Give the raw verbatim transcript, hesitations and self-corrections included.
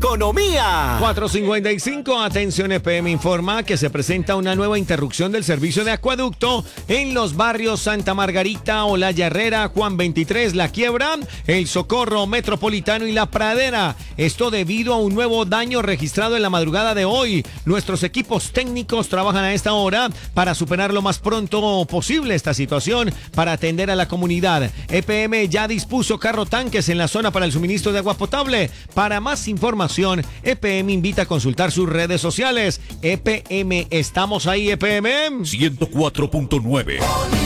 economía. cuatro cincuenta y cinco, atención, E P M informa que se presenta una nueva interrupción del servicio de acueducto en los barrios Santa Margarita, Olaya Herrera, Juan veintitrés, La Quiebra, El Socorro, Metropolitano y La Pradera. Esto debido a un nuevo daño registrado en la madrugada de hoy. Nuestros equipos técnicos trabajan a esta hora para superar lo más pronto posible esta situación para atender a la comunidad. E P M ya dispuso carro tanques en la zona para el suministro de agua potable. Para más información, E P M invita a consultar sus redes sociales. E P M, ¿estamos ahí, E P M? ciento cuatro punto nueve.